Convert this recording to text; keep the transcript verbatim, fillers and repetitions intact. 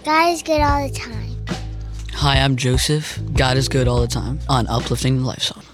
God is good all the time. Hi, I'm Joseph. God is good all the time on Uplifting the Life Song.